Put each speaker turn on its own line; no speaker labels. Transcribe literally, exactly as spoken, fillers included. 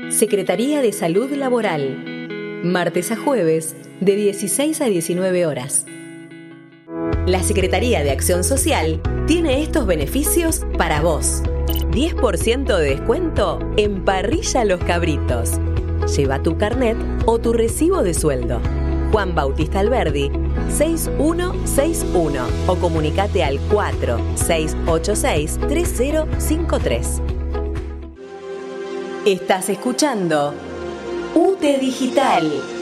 Secretaría de Salud Laboral. Martes a jueves, de dieciséis a diecinueve horas. La Secretaría de Acción Social tiene estos beneficios para vos. diez por ciento de descuento en Parrilla Los Cabritos. Lleva tu carnet o tu recibo de sueldo. Juan Bautista Alberdi, seis uno seis uno o comunicate al cuatro seis ocho seis tres cero cinco tres. Estás escuchando U T E Digital.